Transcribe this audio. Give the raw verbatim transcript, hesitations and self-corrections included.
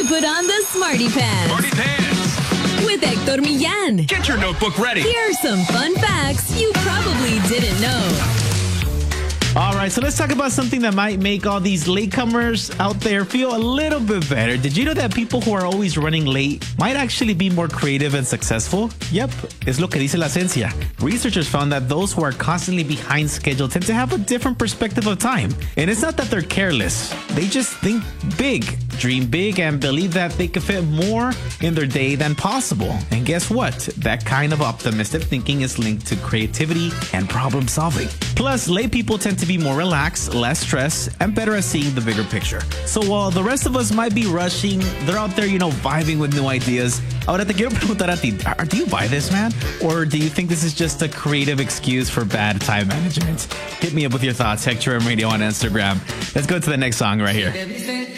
put on the Smarty Pants. Smarty Pants. With Hector Millán. Get your notebook ready. Here are some fun facts you probably didn't know. All right, so let's talk about something that might make all these latecomers out there feel a little bit better. Did you know that people who are always running late might actually be more creative and successful? Yep, es lo que dice la ciencia. Researchers found that those who are constantly behind schedule tend to have a different perspective of time. And it's not that they're careless. They just think big, dream big, and believe that they can fit more in their day than possible. And guess what? That kind of optimistic thinking is linked to creativity and problem solving. Plus, late people tend to be more relaxed, less stressed, and better at seeing the bigger picture. So while the rest of us might be rushing, they're out there, you know, vibing with new ideas. Ahora te quiero preguntar a ti, do you buy this, man? Or do you think this is just a creative excuse for bad time management? Hit me up with your thoughts, Hector M Radio on Instagram. Let's go to the next song right here.